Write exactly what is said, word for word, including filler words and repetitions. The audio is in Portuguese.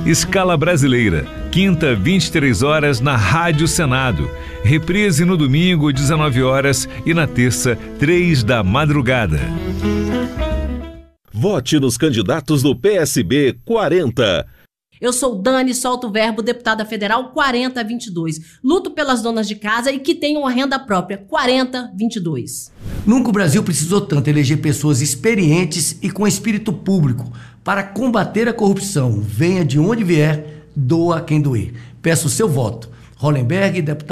Escala Brasileira, quinta, vinte e três horas na Rádio Senado. Reprise no domingo, dezenove horas e na terça, três da madrugada. Vote nos candidatos do P S B quarenta. Eu sou Dani, solto o verbo, deputada federal quarenta vinte e dois. Luto pelas donas de casa e que tenham uma renda própria, quarenta vinte e dois. Nunca o Brasil precisou tanto eleger pessoas experientes e com espírito público para combater a corrupção. Venha de onde vier, doa quem doer. Peço o seu voto. Hollenberg, deputado